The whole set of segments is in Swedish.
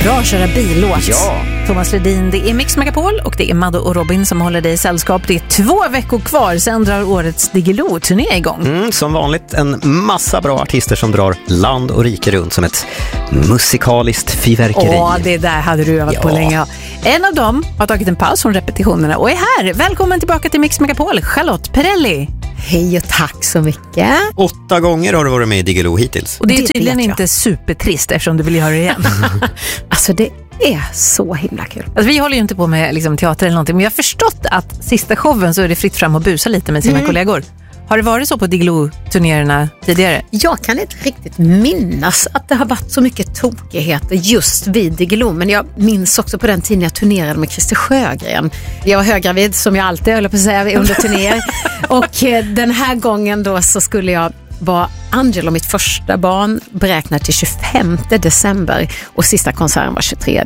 bra att köra billåt. Ja. Thomas Ledin, det är Mix Megapol och det är Maddo och Robin som håller dig i sällskap. Det är 2 veckor kvar, sen drar årets Diggiloo-turné igång. Som vanligt en massa bra artister som drar land och rike runt som ett musikaliskt fyrverkeri. Det där hade du övat på länge. Ja. En av dem har tagit en paus från repetitionerna och är här. Välkommen tillbaka till Mix Megapol, Charlotte Perrelli. Hej och tack så mycket. 8 gånger har du varit med i Diggiloo hittills. Och det är tydligen inte supertrist eftersom du vill göra det igen. Alltså det är så himla kul. Alltså, vi håller ju inte på med liksom, teater eller någonting, men jag har förstått att sista showen så är det fritt fram och busa lite med sina kollegor. Har det varit så på Diggiloo-turnéerna tidigare? Jag kan inte riktigt minnas att det har varit så mycket tokigheter just vid Diggiloo, men jag minns också på den tiden jag turnerade med Christer Sjögren. Jag var höggravid som jag alltid höll på att säga under turnéer. Och den här gången då så skulle jag vara Angelo, mitt första barn, beräknat till 25 december och sista konserten var 23.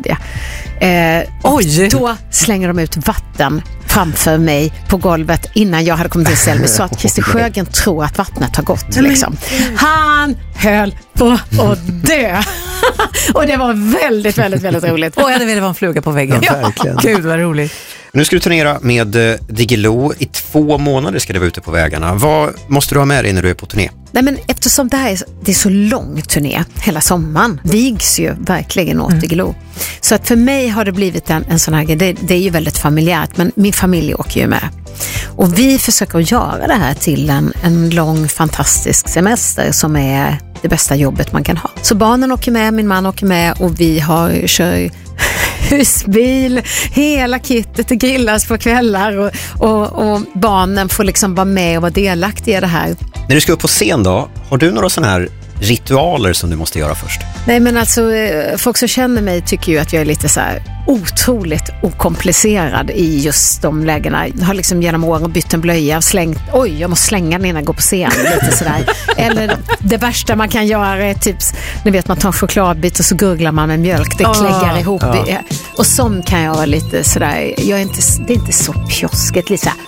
Oj! Då slänger de ut vatten framför mig på golvet innan jag hade kommit till Selby, så att Christer Sjögren tror att vattnet har gått. Liksom. Han höll på att dö. Och det var väldigt, väldigt, väldigt roligt. Och jag hade velat vara en fluga på väggen. Ja, verkligen. Gud vad roligt. Nu ska du turnera med Diggiloo. I 2 månader ska du vara ute på vägarna. Vad måste du ha med dig när du är på turné? Nej, men eftersom det är så lång turné, hela sommaren vigs ju verkligen åt Diggiloo. Så att för mig har det blivit en sån här grej, det är ju väldigt familjärt, men min familj åker ju med. Och vi försöker att göra det här till en lång fantastisk semester som är det bästa jobbet man kan ha. Så barnen åker med, min man åker med och vi kör husbil, hela kittet, det grillas på kvällar och barnen får liksom vara med och vara delaktiga i det här. När du ska upp på scen då, har du några sådana här ritualer som du måste göra först? Nej, men alltså folk som känner mig tycker ju att jag är lite så här otroligt okomplicerad i just de lägena. Jag har liksom genom åren bytt en blöja och slängt, jag måste slänga den innan jag går på scen, lite sådär. Eller det värsta man kan göra är typ, ni vet, man tar en chokladbit och så gurglar man med mjölk, det kläggar ihop. Och sån kan jag vara lite sådär, det är inte så pjoskigt, lite såhär.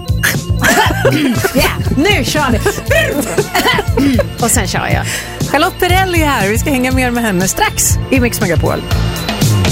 Nu kör ni. Och sen kör jag. Charlotte Perrelli här, vi ska hänga mer med henne strax i Mix Megapol.